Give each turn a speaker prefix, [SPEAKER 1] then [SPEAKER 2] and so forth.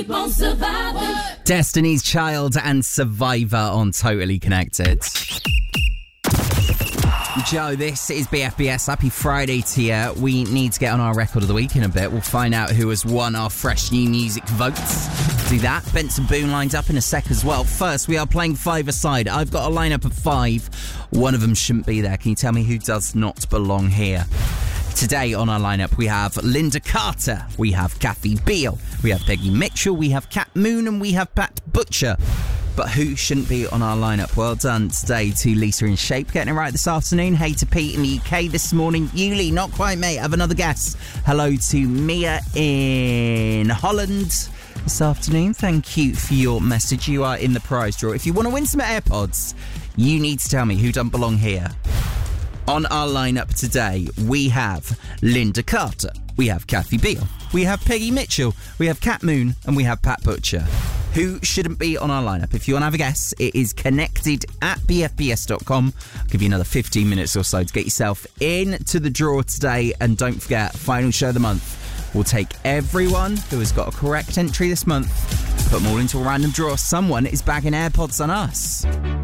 [SPEAKER 1] Destiny's Child and Survivor on Totally Connected. Joe, this is BFBS. Happy Friday to you. We need to get on our record of the week in a bit. We'll find out who has won our fresh new music votes. Do that. Benson Boone lined up in a sec as well. First, we are playing five-a-side. I've got a lineup of 5. One of them shouldn't be there. Can you tell me who does not belong here? Today on our lineup, we have Linda Carter, we have Kathy Beale, we have Peggy Mitchell, we have Kat Moon, and we have Pat Butcher. But who shouldn't be on our lineup? Well done today to Lisa in Shape, getting it right this afternoon. Hey to Pete in the UK this morning. Yuli, not quite, mate. Have another guess. Hello to Mia in Holland this afternoon. Thank you for your message. You are in the prize draw. If you want to win some AirPods, you need to tell me who doesn't belong here. On our lineup today, we have Linda Carter, we have Kathy Beale, we have Peggy Mitchell, we have Kat Moon, and we have Pat Butcher. Who shouldn't be on our lineup? If you want to have a guess, it is connected at bfbs.com. I'll give you another 15 minutes or so to get yourself into the draw today. And don't forget, final show of the month. We'll take everyone who has got a correct entry this month, put them all into a random draw. Someone is bagging AirPods on us.